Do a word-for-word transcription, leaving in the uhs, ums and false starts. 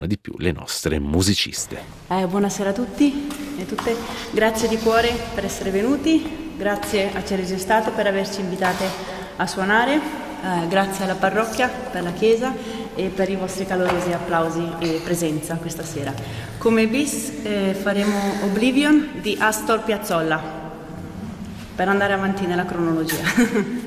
di più le nostre musiciste. Eh, buonasera a tutti e tutte, grazie di cuore per essere venuti, grazie a Ceres Estate per averci invitate a suonare, eh, grazie alla parrocchia per la chiesa e per i vostri calorosi applausi e presenza questa sera. Come bis eh, faremo Oblivion di Astor Piazzolla per andare avanti nella cronologia.